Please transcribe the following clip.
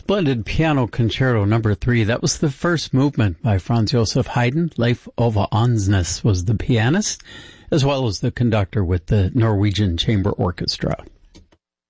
Splendid Piano Concerto Number 3. That was the first movement by Franz Joseph Haydn. Leif Ove Ansnes was the pianist, as well as the conductor with the Norwegian Chamber Orchestra.